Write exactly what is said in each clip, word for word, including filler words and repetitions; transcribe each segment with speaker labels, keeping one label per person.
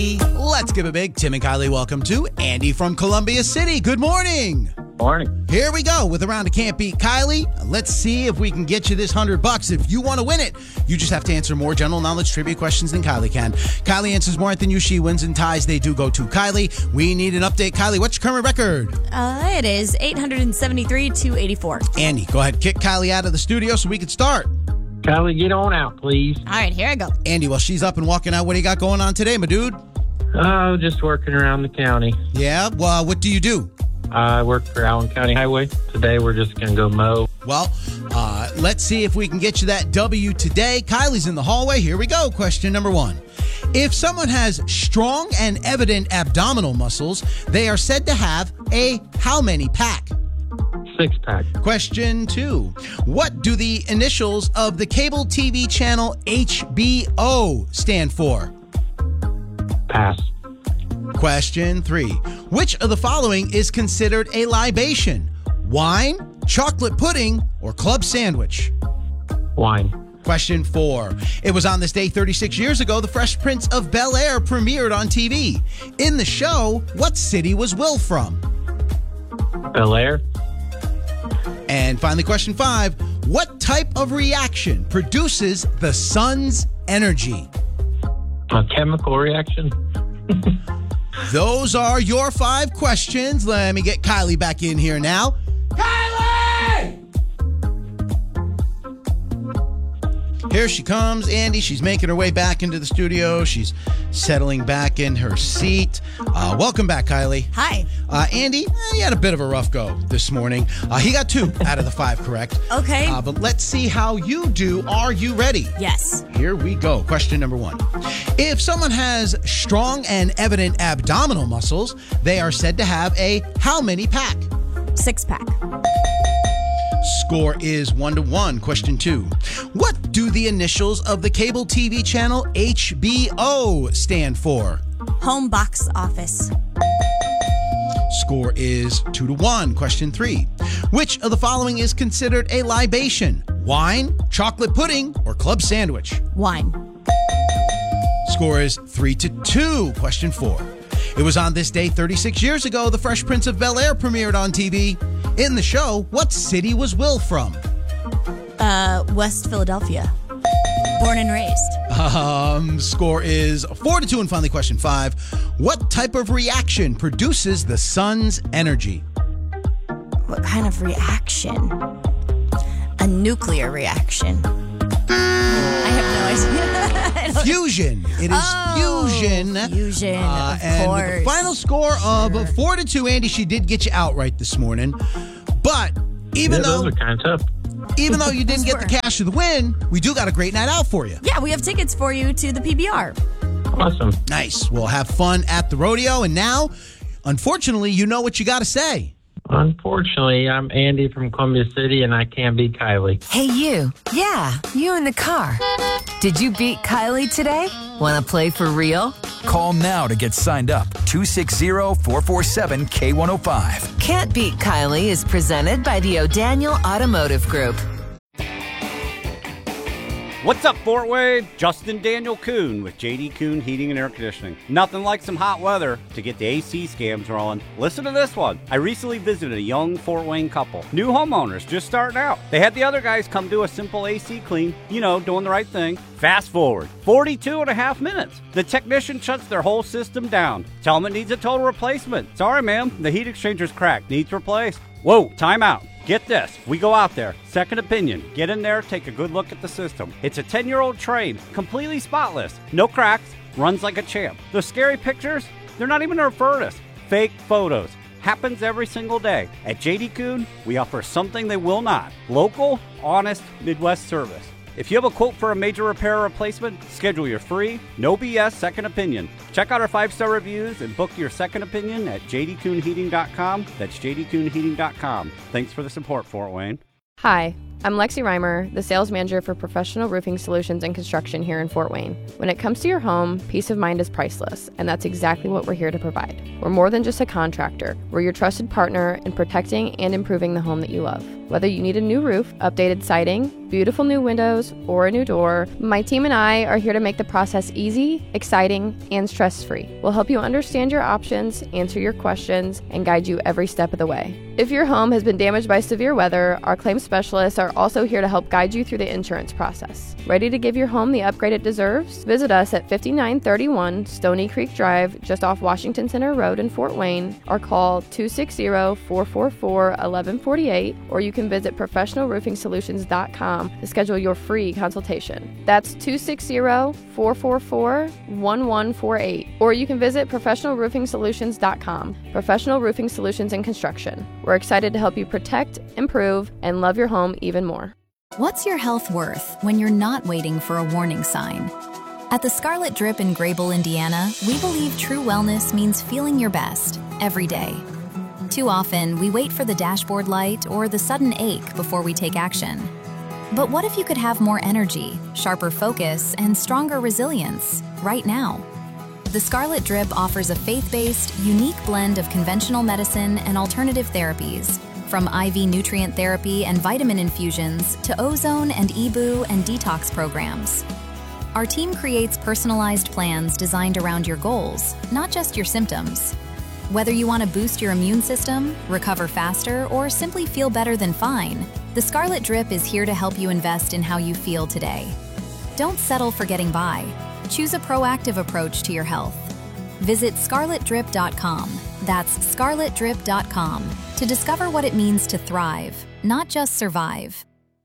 Speaker 1: Let's give a big Tim and Kylie welcome to Andy from Columbia City. Good morning.
Speaker 2: Morning.
Speaker 1: Here we go with a round of Can't Beat Kylie. Let's see if we can get you this hundred bucks. If you want to win it, you just have to answer more general knowledge trivia questions than Kylie can. Kylie answers more than you. She wins, and ties they do go to Kylie. We need an update. Kylie, what's your current record?
Speaker 3: Uh, it is eight hundred seventy-three to eighty-four.
Speaker 1: Andy, go ahead. Kick Kylie out of the studio so we can start.
Speaker 2: Kylie, get on out, please.
Speaker 3: All right, here I go.
Speaker 1: Andy, while she's up and walking out, what do you got going on today, my dude?
Speaker 2: Oh, just working around the county.
Speaker 1: Yeah? Well, what do you do?
Speaker 2: I work for Allen County Highway. Today we're just going to go mow.
Speaker 1: Well, uh, let's see if we can get you that W today. Kylie's in the hallway. Here we go. Question number one. If someone has strong and evident abdominal muscles, they are said to have a how many pack?
Speaker 2: Six pack.
Speaker 1: Question two. What do the initials of the cable T V channel H B O stand for?
Speaker 2: Pass.
Speaker 1: Question three. Which of the following is considered a libation? Wine, chocolate pudding, or club sandwich?
Speaker 2: Wine.
Speaker 1: Question four. It was on this day thirty-six years ago, The Fresh Prince of Bel-Air premiered on T V. In the show, what city was Will from?
Speaker 2: Bel-Air.
Speaker 1: And finally, question five. What type of reaction produces the sun's energy?
Speaker 2: A chemical reaction.
Speaker 1: Those are your five questions. Let me get Kylie back in here now. Kylie! Here she comes, Andy. She's making her way back into the studio. She's settling back in her seat. Uh, welcome back, Kylie.
Speaker 3: Hi.
Speaker 1: Uh, Andy, eh, he had a bit of a rough go this morning. Uh, he got two out of the five correct.
Speaker 3: Okay.
Speaker 1: Uh, but let's see how you do. Are you ready?
Speaker 3: Yes.
Speaker 1: Here we go. Question number one. If someone has strong and evident abdominal muscles, they are said to have a how many pack?
Speaker 3: Six pack.
Speaker 1: Score is one to one. Question two. What do the initials of the cable T V channel H B O stand for?
Speaker 3: Home box office.
Speaker 1: Score is two to one. Question three. Which of the following is considered a libation? Wine, chocolate pudding, or club sandwich?
Speaker 3: Wine.
Speaker 1: Score is three to two. Question four. It was on this day thirty-six years ago, The Fresh Prince of Bel-Air premiered on T V. In the show, what city was Will from?
Speaker 3: Uh, West Philadelphia. Born and raised.
Speaker 1: Um, score is four to two. And finally, question five. What type of reaction produces the sun's energy?
Speaker 3: What kind of reaction? A nuclear reaction. I have no idea.
Speaker 1: Fusion. It is
Speaker 3: Oh,
Speaker 1: fusion.
Speaker 3: Fusion,
Speaker 1: Uh,
Speaker 3: of
Speaker 1: and
Speaker 3: course.
Speaker 1: with the final score of four to two, Andy, she did get you outright this morning. But even
Speaker 2: Yeah,
Speaker 1: though
Speaker 2: those are kind of tough.
Speaker 1: even though you didn't
Speaker 3: Those
Speaker 1: get the
Speaker 3: were.
Speaker 1: cash of the win, we do got a great night out for you.
Speaker 3: Yeah, we have tickets for you to the P B R.
Speaker 2: Awesome.
Speaker 1: Nice. We'll have fun at the rodeo. And now, unfortunately, you know what you got to say.
Speaker 2: Unfortunately, I'm Andy from Columbia City, and I can't beat Kylie.
Speaker 4: Hey, you. Yeah, you in the car. Did you beat Kylie today? Want to play for real?
Speaker 5: Call now to get signed up. two six zero, four four seven, K one oh five.
Speaker 4: Can't Beat Kylie is presented by the O'Daniel Automotive Group.
Speaker 6: What's up, Fort Wayne? Justin Daniel Kuhn with J D Kuhn Heating and Air Conditioning. Nothing like some hot weather to get the A C scams rolling. Listen to this one. I recently visited a young Fort Wayne couple. New homeowners just starting out. They had the other guys come do a simple A C clean, you know, doing the right thing. Fast forward, forty-two and a half minutes. The technician shuts their whole system down. Tell them it needs a total replacement. Sorry, ma'am, the heat exchanger's cracked. Needs replaced. Whoa, time out. Get this, we go out there, second opinion, get in there, take a good look at the system. It's a ten-year-old trade, completely spotless, no cracks, runs like a champ. The scary pictures, they're not even a furnace, fake photos. Happens every single day. At J D Kuhn, we offer something they will not. Local, honest, Midwest service. If you have a quote for a major repair or replacement, schedule your free, no B S second opinion. Check out our five-star reviews and book your second opinion at j d kuhn heating dot com. That's j d kuhn heating dot com. Thanks for the support, Fort Wayne.
Speaker 7: Hi, I'm Lexi Reimer, the sales manager for Professional Roofing Solutions and Construction here in Fort Wayne. When it comes to your home, peace of mind is priceless, and that's exactly what we're here to provide. We're more than just a contractor. We're your trusted partner in protecting and improving the home that you love. Whether you need a new roof, updated siding, beautiful new windows, or a new door, my team and I are here to make the process easy, exciting, and stress-free. We'll help you understand your options, answer your questions, and guide you every step of the way. If your home has been damaged by severe weather, our claims specialists are also here to help guide you through the insurance process. Ready to give your home the upgrade it deserves? Visit us at fifty-nine thirty-one Stony Creek Drive, just off Washington Center Road in Fort Wayne, or call two six zero, four four four, one one four eight, or you can visit professional roofing solutions dot com to schedule your free consultation. That's two six zero, four four four, one one four eight, or you can visit professional roofing solutions dot com. Professional Roofing Solutions and Construction. We're excited to help you protect, improve, and love your home even more.
Speaker 8: What's your health worth when you're not waiting for a warning sign? At the Scarlet Drip in Grable, Indiana, we believe true wellness means feeling your best every day. Too often, we wait for the dashboard light or the sudden ache before we take action. But what if you could have more energy, sharper focus, and stronger resilience right now? The Scarlet Drip offers a faith-based, unique blend of conventional medicine and alternative therapies, from I V nutrient therapy and vitamin infusions to ozone and E B U and detox programs. Our team creates personalized plans designed around your goals, not just your symptoms. Whether you want to boost your immune system, recover faster, or simply feel better than fine, the Scarlet Drip is here to help you invest in how you feel today. Don't settle for getting by. Choose a proactive approach to your health. Visit scarlet drip dot com. That's scarlet drip dot com to discover what it means to thrive, not just survive.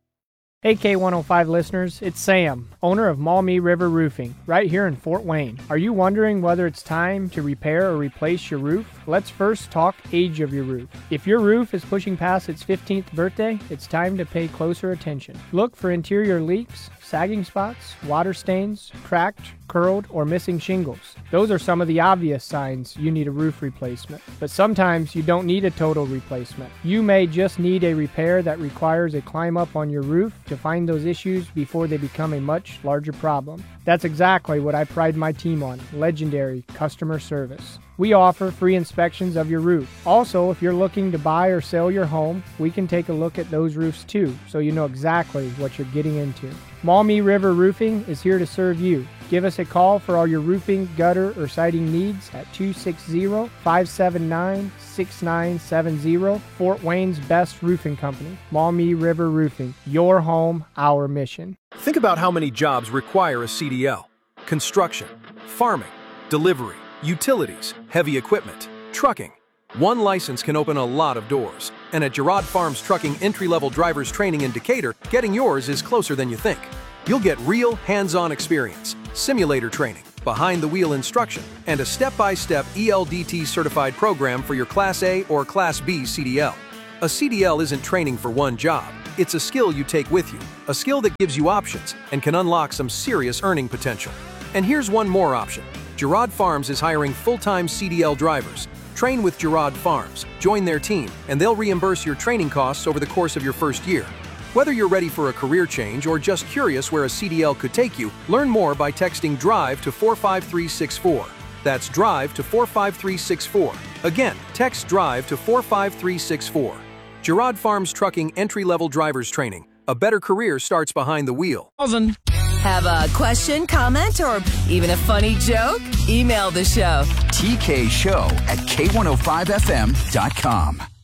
Speaker 9: Hey K one oh five listeners, it's Sam, owner of Maumee River Roofing, right here in Fort Wayne. Are you wondering whether it's time to repair or replace your roof? Let's first talk age of your roof. If your roof is pushing past its fifteenth birthday, it's time to pay closer attention. Look for interior leaks, sagging spots, water stains, cracked, curled, or missing shingles. Those are some of the obvious signs you need a roof replacement. But sometimes you don't need a total replacement. You may just need a repair that requires a climb up on your roof to find those issues before they become a much larger problem. That's exactly what I pride my team on, legendary customer service. We offer free inspections of your roof. Also, if you're looking to buy or sell your home, we can take a look at those roofs too, so you know exactly what you're getting into. Maumee River Roofing is here to serve you. Give us a call for all your roofing, gutter, or siding needs at two six zero, five seven nine, six nine seven zero. Fort Wayne's best roofing company, Maumee River Roofing. Your home, our mission.
Speaker 10: Think about how many jobs require a C D L. Construction, farming, delivery, utilities, heavy equipment, trucking. One license can open a lot of doors. And at Girard Farms Trucking Entry-Level Drivers Training in Decatur, getting yours is closer than you think. You'll get real hands-on experience, simulator training, behind-the-wheel instruction, and a step-by-step E L D T certified program for your Class A or Class B C D L. A C D L isn't training for one job. It's a skill you take with you, a skill that gives you options and can unlock some serious earning potential. And here's one more option. Girard Farms is hiring full-time C D L drivers. Train with Girard Farms, join their team, and they'll reimburse your training costs over the course of your first year. Whether you're ready for a career change or just curious where a C D L could take you, learn more by texting DRIVE to four five three six four. That's DRIVE to four five three six four. Again, text DRIVE to four five three six four. Girard Farms Trucking Entry-Level Drivers Training. A better career starts behind the wheel.
Speaker 4: Have a question, comment, or even a funny joke? Email the show.
Speaker 5: T K Show at K one oh five F M dot com.